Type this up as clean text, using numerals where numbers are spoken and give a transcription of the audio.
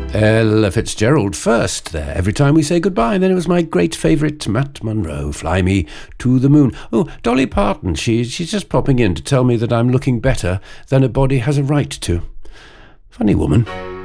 Ella Fitzgerald first there, every time we say goodbye. And then it was my great favourite, Matt Monro, Fly Me to the Moon. Oh, Dolly Parton, she's just popping in to tell me that I'm looking better than a body has a right to. Funny woman.